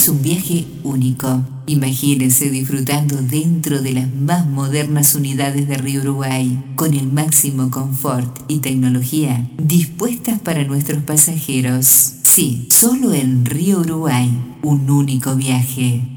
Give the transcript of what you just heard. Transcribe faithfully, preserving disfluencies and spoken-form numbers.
es un viaje único. Imagínense disfrutando dentro de las más modernas unidades de Río Uruguay, con el máximo confort y tecnología dispuestas para nuestros pasajeros. Sí, solo en Río Uruguay, un único viaje.